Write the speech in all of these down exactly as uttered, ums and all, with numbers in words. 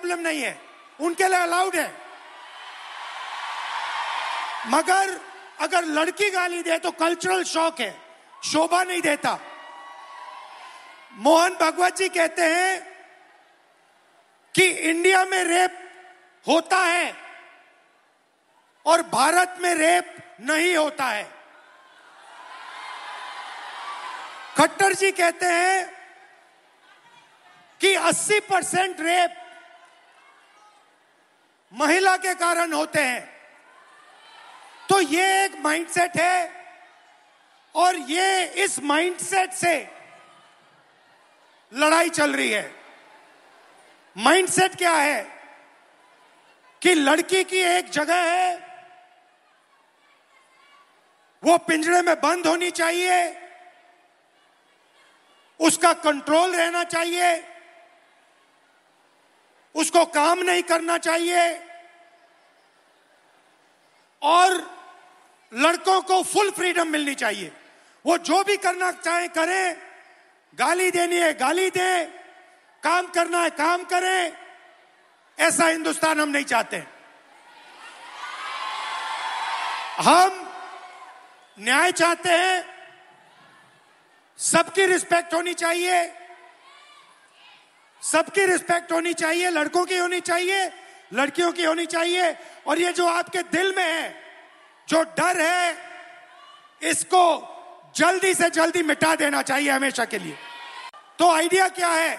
Problem नहीं है, उनके लिए अलाउड है। मगर अगर लड़की गाली दे तो कल्चरल शॉक है, शोभा नहीं देता। मोहन भागवत जी कहते हैं कि इंडिया में रेप होता है और भारत में रेप नहीं होता है। खट्टर जी कहते हैं कि अस्सी परसेंट रेप महिला के कारण होते हैं। तो ये एक माइंडसेट है और ये इस माइंडसेट से लड़ाई चल रही है। माइंडसेट क्या है कि लड़की की एक जगह है, वो पिंजरे में बंद होनी चाहिए, उसका कंट्रोल रहना चाहिए, उसको काम नहीं करना चाहिए और लड़कों को फुल फ्रीडम मिलनी चाहिए। वो जो भी करना चाहे करें, गाली देनी है गाली दें, काम करना है काम करें। ऐसा हिंदुस्तान हम नहीं चाहते। हम न्याय चाहते हैं, सबकी रिस्पेक्ट होनी चाहिए, सबकी रिस्पेक्ट होनी चाहिए, लड़कों की होनी चाहिए, लड़कियों की होनी चाहिए। और ये जो आपके दिल में है, जो डर है, इसको जल्दी से जल्दी मिटा देना चाहिए हमेशा के लिए। तो आइडिया क्या है?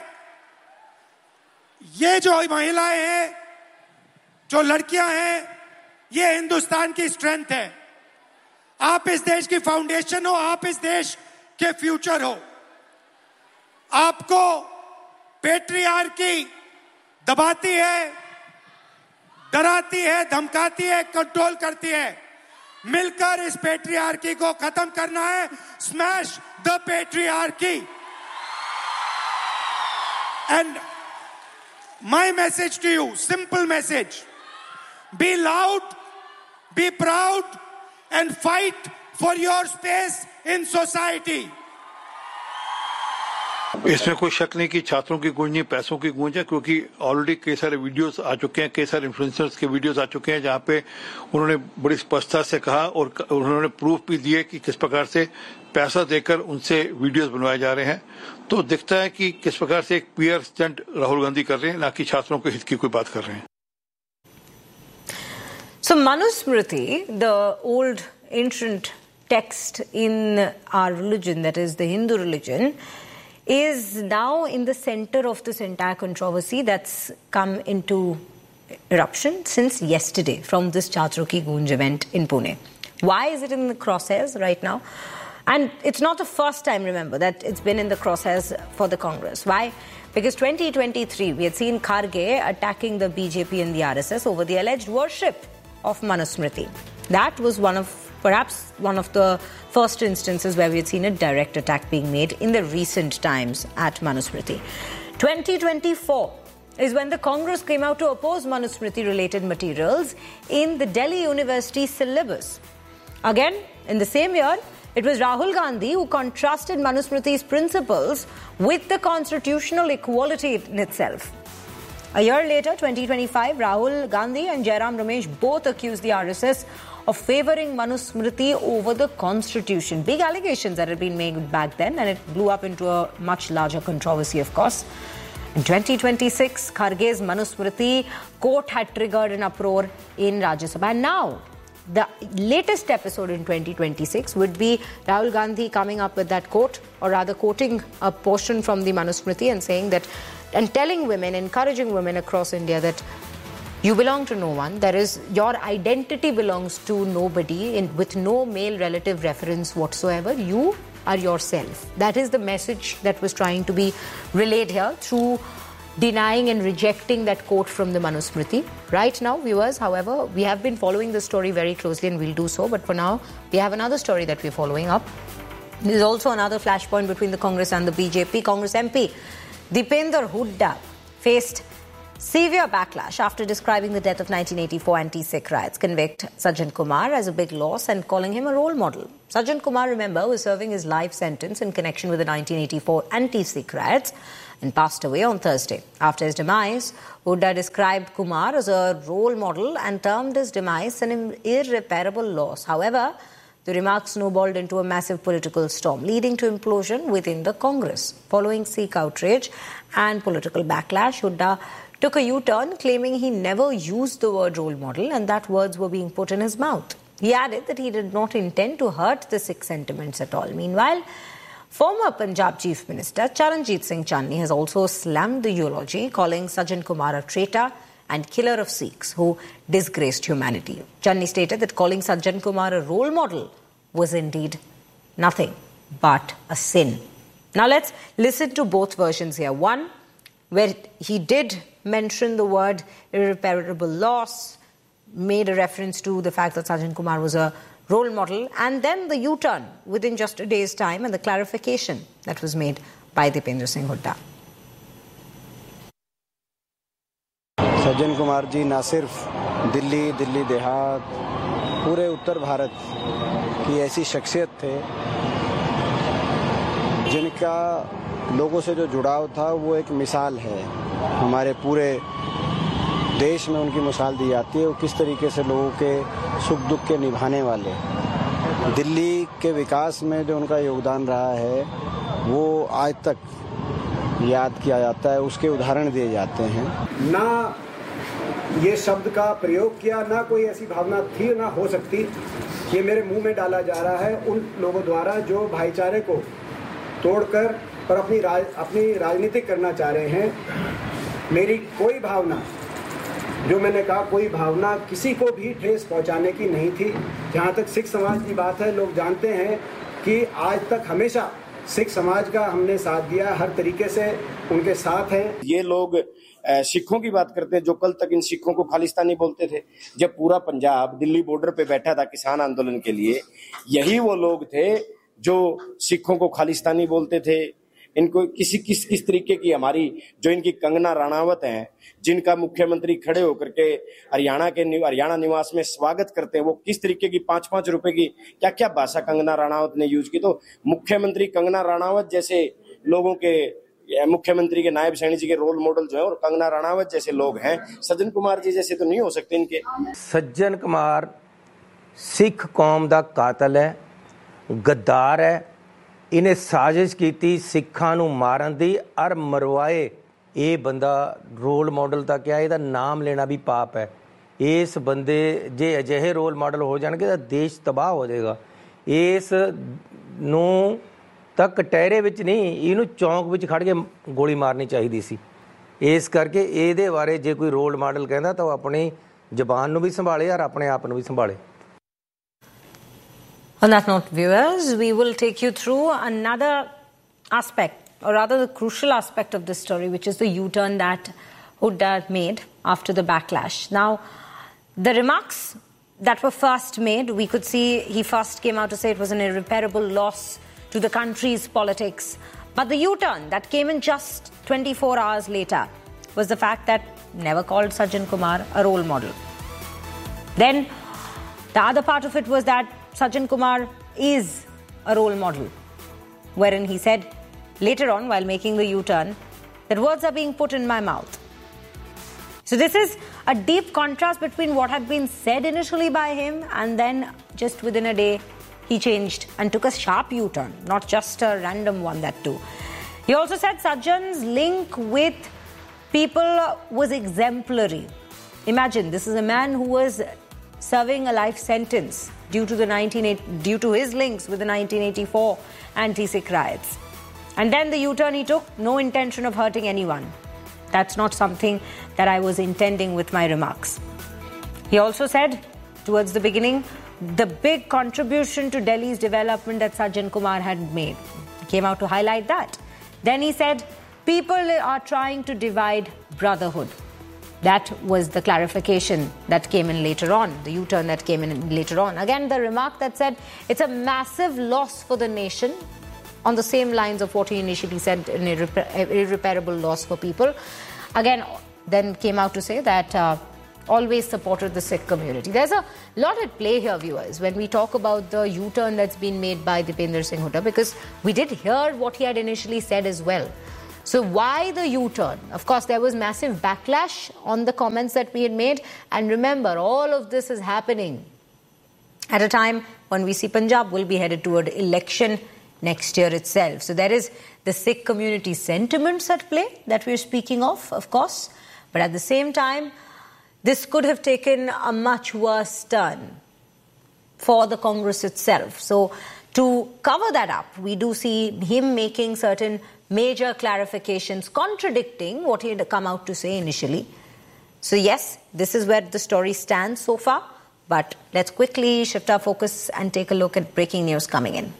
ये जो महिलाएं हैं, जो लड़कियां हैं, ये हिंदुस्तान की स्ट्रेंथ है। आप इस देश की फाउंडेशन हो, आप इस देश के फ्यूचर हो। आपको पेट्रियार्की दबाती है, डराती है, धमकाती है, कंट्रोल करती है। मिलकर इस पेट्रियार्की को खत्म करना है। Smash the patriarchy. And my message to you, simple message, be loud, be proud and fight for your space in society. इसमें कोई शक नहीं कि छात्रों की गूंज नहीं, पैसों की गूंज है, क्योंकि ऑलरेडी कई सारे वीडियोस आ चुके हैं, कई सारे इन्फ्लुएंसर्स के वीडियोस आ चुके हैं जहां पे उन्होंने बड़ी स्पष्टता से कहा और उन्होंने प्रूफ भी दिए कि किस प्रकार से पैसा देकर उनसे वीडियोस बनवाए जा रहे हैं। तो दिखता है कि किस प्रकार से एक पीआर स्टंट राहुल गांधी कर रहे हैं, ना कि छात्रों के हित की कोई बात कर रहे हैं। So Manusmriti, the old ancient text in our religion, that is the Hindu religion, is now in the center of this entire controversy that's come into eruption since yesterday from this Chhatro Ki Goonj event in Pune. Why is it in the crosshairs right now? And it's not the first time, remember, that it's been in the crosshairs for the Congress. Why? Because twenty twenty-three, we had seen Kharge attacking the B J P and the R S S over the alleged worship of Manusmriti. That was one of, perhaps one of the first instances where we had seen a direct attack being made in the recent times at Manusmriti. twenty twenty-four is when the Congress came out to oppose Manusmriti-related materials in the Delhi University syllabus. Again, in the same year, it was Rahul Gandhi who contrasted Manusmriti's principles with the constitutional equality in itself. A year later, twenty twenty-five, Rahul Gandhi and Jairam Ramesh both accused the R S S of favouring Manusmriti over the constitution. Big allegations that had been made back then, and it blew up into a much larger controversy, of course. In twenty twenty-six, Kharge's Manusmriti court had triggered an uproar in Rajya Sabha. And now, the latest episode in twenty twenty-six would be Rahul Gandhi coming up with that quote, or rather quoting a portion from the Manusmriti and saying that, and telling women, encouraging women across India that you belong to no one. There is, your identity belongs to nobody, in, with no male relative reference whatsoever. You are yourself. That is the message that was trying to be relayed here through denying and rejecting that quote from the Manusmriti. Right now, viewers, however, we have been following this story very closely and we'll do so. But for now, we have another story that we're following up. There is also another flashpoint between the Congress and the B J P. Congress M P Deepinder Hooda faced severe backlash after describing the death of nineteen eighty-four anti-Sikh riots convict Sajjan Kumar as a big loss and calling him a role model. Sajjan Kumar, remember, was serving his life sentence in connection with the nineteen eighty-four anti-Sikh riots. and passed away on Thursday. After his demise, Hooda described Kumar as a role model and termed his demise an irreparable loss. However, the remarks snowballed into a massive political storm, leading to implosion within the Congress. Following Sikh outrage and political backlash, Hooda took a U-turn, claiming he never used the word role model and that words were being put in his mouth. He added that he did not intend to hurt the Sikh sentiments at all. Meanwhile, former Punjab Chief Minister Charanjit Singh Channi has also slammed the eulogy, calling Sajjan Kumar a traitor and killer of Sikhs who disgraced humanity. Channi stated that calling Sajjan Kumar a role model was indeed nothing but a sin. Now let's listen to both versions here. One, where he did mention the word irreparable loss, made a reference to the fact that Sajjan Kumar was a role model, and then the U-turn within just a day's time and the clarification that was made by Dipendra Singh Hooda. Sajjan Kumar ji ना सिर्फ दिल्ली, दिल्ली देहात, पूरे उत्तर भारत की ऐसी शख्सियत थे जिनका लोगों से जो जुड़ाव था वो एक मिसाल है। हमारे पूरे देश में उनकी मिसाल दी जाती है वो किस तरीके से लोगों के सुख दुख के निभाने वाले। दिल्ली के विकास में जो उनका योगदान रहा है वो आज तक याद किया जाता है, उसके उदाहरण दिए जाते हैं। ना ये शब्द का प्रयोग किया, ना कोई ऐसी भावना थी, ना हो सकती। ये मेरे मुंह में डाला जा रहा है उन लोगों द्वारा जो भाईचारे को तोड़कर और अपनी राज, अपनी राजनीति करना चाह रहे हैं। मेरी कोई भावना, जो मैंने कहा, कोई भावना किसी को भी ठेस पहुंचाने की नहीं थी। जहां तक सिख समाज की बात है, लोग जानते हैं कि आज तक हमेशा सिख समाज का हमने साथ दिया, हर तरीके से उनके साथ हैं। ये लोग सिखों की बात करते हैं जो कल तक इन सिखों को खालिस्तानी बोलते थे। जब पूरा पंजाब दिल्ली बॉर्डर पे बैठा था किसान आंदोलन के लिए, यही वो लोग थे जो सिखों को खालिस्तानी बोलते थे। इनको किसी किस किस तरीके की हमारी जो इनकी कंगना राणावत हैं, जिनका मुख्यमंत्री खड़े होकर के हरियाणा के हरियाणा निवास में स्वागत करते हैं, वो किस तरीके की पांच पांच रुपए की क्या क्या भाषा कंगना राणावत ने यूज की। तो मुख्यमंत्री कंगना राणावत जैसे लोगों के, मुख्यमंत्री के नायब सैनी जी के रोल मॉडल जो है और कंगना राणावत जैसे लोग हैं, सज्जन कुमार जी जैसे तो नहीं हो सकते इनके। सज्जन कुमार सिख कौम दा कातल है, गद्दार है। इन्हें साजिश की सिखा नूं मारन दी और मरवाए। ये बंदा रोल मॉडल दा क्या, ਇਹਦਾ नाम लेना भी पाप है। इस बंदे जे अजिहे रोल मॉडल हो जाएंगे तो देश तबाह हो जाएगा। इस नूं तक कटहरे विच नहीं, इनू चौंक विच खड़ के गोली मारनी चाहिए सी। इस करके ਇਹਦੇ बारे जे कोई रोल मॉडल कहता तो अपनी जबान नूं भी संभाले और अपने आप नूं भी संभाले। On that note, viewers, we will take you through another aspect, or rather the crucial aspect of this story, which is the U-turn that Hooda made after the backlash. Now, the remarks that were first made, we could see he first came out to say it was an irreparable loss to the country's politics. But the U-turn that came in just twenty-four hours later was the fact that never called Sajjan Kumar a role model. Then, the other part of it was that Sajjan Kumar is a role model, wherein he said later on while making the U-turn that words are being put in my mouth. So this is a deep contrast between what had been said initially by him and then just within a day he changed and took a sharp U-turn, not just a random one, that too. He also said Sajjan's link with people was exemplary. Imagine, this is a man who was serving a life sentence due to the nineteen eighty, due to his links with the nineteen eighty-four anti-Sikh riots. And then the U-turn he took, no intention of hurting anyone. That's not something that I was intending with my remarks. He also said, towards the beginning, the big contribution to Delhi's development that Sajjan Kumar had made. He came out to highlight that. Then he said, people are trying to divide brotherhood. That was the clarification that came in later on, the U-turn that came in later on. Again, the remark that said it's a massive loss for the nation, on the same lines of what he initially said, an irrepa- irreparable loss for people. Again, then came out to say that uh, always supported the Sikh community. There's a lot at play here, viewers, when we talk about the U-turn that's been made by Dipendra Singh Hooda, because we did hear what he had initially said as well. So why the U-turn? Of course, there was massive backlash on the comments that we had made. And remember, all of this is happening at a time when we see Punjab will be headed toward election next year itself. So there is the Sikh community sentiments at play that we're speaking of, of course. But at the same time, this could have taken a much worse turn for the Congress itself. So to cover that up, we do see him making certain major clarifications contradicting what he had come out to say initially. So yes, this is where the story stands so far. But let's quickly shift our focus and take a look at breaking news coming in.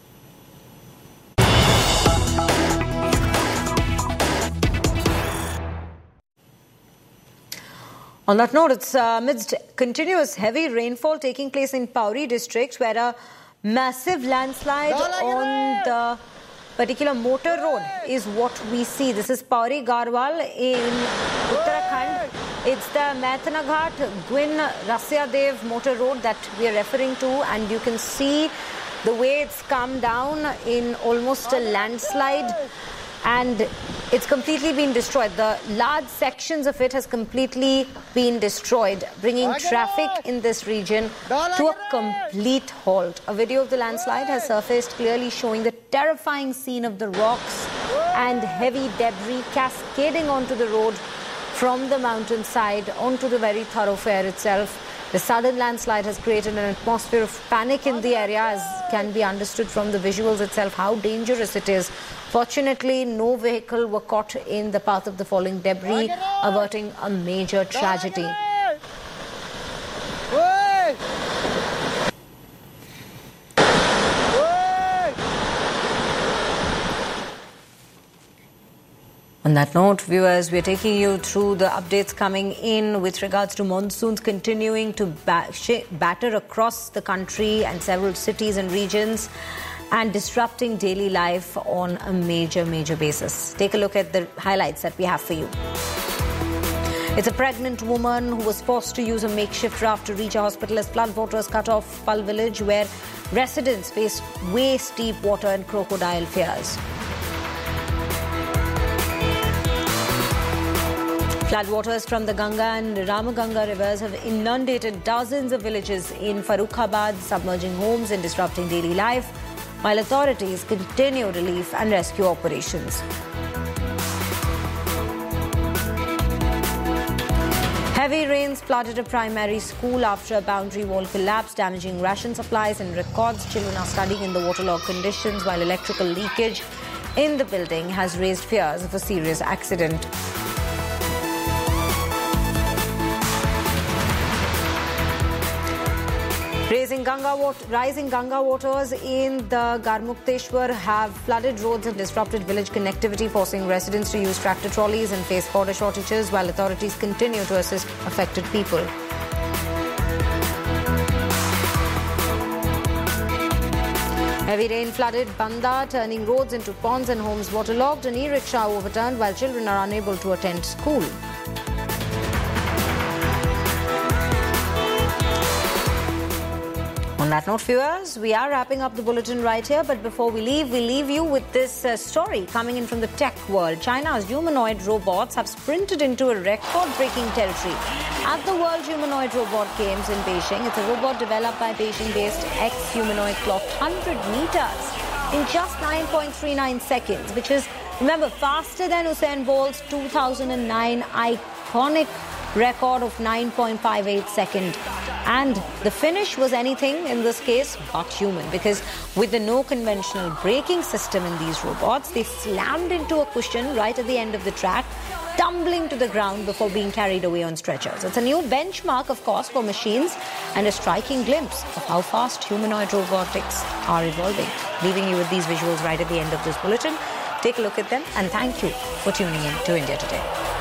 On that note, it's uh, amidst continuous heavy rainfall taking place in Pauri district, where a massive landslide on the particular motor road is what we see. This is Pauri Garhwal in Uttarakhand. It's the Maithana Ghat Gwyn Rasyadev motor road that we are referring to, and you can see the way it's come down in almost a landslide. And it's completely been destroyed. The large sections of it has completely been destroyed, bringing traffic in this region to a complete halt. A video of the landslide has surfaced, clearly showing the terrifying scene of the rocks and heavy debris cascading onto the road from the mountainside onto the very thoroughfare itself. The sudden landslide has created an atmosphere of panic in the area, as can be understood from the visuals itself, how dangerous it is. Fortunately, no vehicle were caught in the path of the falling debris, averting a major tragedy. On that note, viewers, we are taking you through the updates coming in with regards to monsoons continuing to batter across the country and several cities and regions and disrupting daily life on a major, major basis. Take a look at the highlights that we have for you. It's a pregnant woman who was forced to use a makeshift raft to reach a hospital as floodwaters cut off Pal village, where residents faced waist-deep water and crocodile fears. Floodwaters from the Ganga and Ramaganga rivers have inundated dozens of villages in Farrukhabad, submerging homes and disrupting daily life, while authorities continue relief and rescue operations. Heavy rains flooded a primary school after a boundary wall collapsed, damaging ration supplies and records. Children are studying in the waterlogged conditions, while electrical leakage in the building has raised fears of a serious accident. Rising Ganga, water, rising Ganga waters in the Garmukteshwar have flooded roads and disrupted village connectivity, forcing residents to use tractor trolleys and face fodder shortages, while authorities continue to assist affected people. Heavy rain flooded Banda, turning roads into ponds and homes waterlogged. An e-rickshaw overturned while children are unable to attend school. On that note, viewers, we are wrapping up the bulletin right here. But before we leave, we leave you with this uh, story coming in from the tech world. China's humanoid robots have sprinted into a record-breaking territory at the World Humanoid Robot Games in Beijing. It's a robot developed by Beijing-based X-Humanoid, clocked one hundred meters in just nine point three nine seconds, which is, remember, faster than Usain Bolt's two thousand nine iconic record of nine point five eight seconds. And the finish was anything in this case but human, because with the no conventional braking system in these robots, they slammed into a cushion right at the end of the track, tumbling to the ground before being carried away on stretchers. It's a new benchmark, of course, for machines, and a striking glimpse of how fast humanoid robotics are evolving. Leaving you with these visuals right at the end of this bulletin. Take a look at them, and thank you for tuning in to India Today.